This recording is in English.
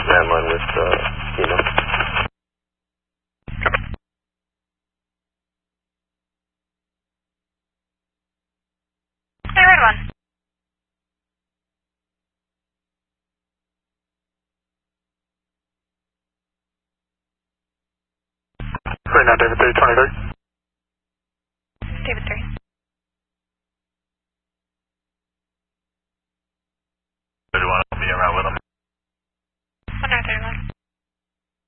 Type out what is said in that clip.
landline with FEMA. Hey, red one. Right now, David 323. David 3. Do you want to be around with him? 131.